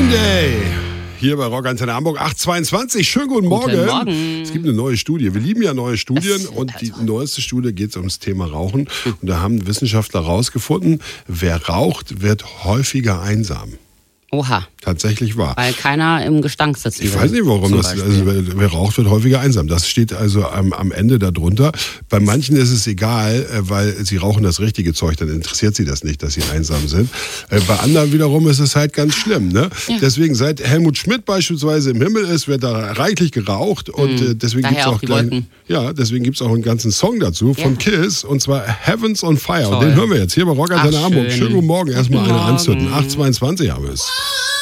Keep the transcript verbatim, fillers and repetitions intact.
Green Day. Hier bei Rock Antenne Hamburg acht zweiundzwanzig. Schönen guten Morgen. Guten Morgen. Es gibt eine neue Studie. Wir lieben ja neue Studien Das und die also. neueste Studie geht ums Thema Rauchen. Und da haben Wissenschaftler herausgefunden, wer raucht, wird häufiger einsam. Oha. Tatsächlich wahr. Weil keiner im Gestank sitzt. Ich weiß nicht, warum das, also wer, wer raucht, wird häufiger einsam. Das steht also am, am Ende darunter. Bei manchen ist es egal, weil sie rauchen das richtige Zeug, dann interessiert sie das nicht, dass sie einsam sind. Bei anderen wiederum ist es halt ganz schlimm. Ne? Ja. Deswegen, seit Helmut Schmidt beispielsweise im Himmel ist, wird da reichlich geraucht und mhm. deswegen gibt es auch, auch gleich, ja, deswegen gibt's auch einen ganzen Song dazu von ja. Kiss und zwar Heavens on Fire. Toll. Und den hören wir jetzt hier bei Rock Antenne Hamburg. Schön. Schönen guten Morgen. Erstmal Guten eine Morgen. anzünden. acht zweiundzwanzig haben wir es.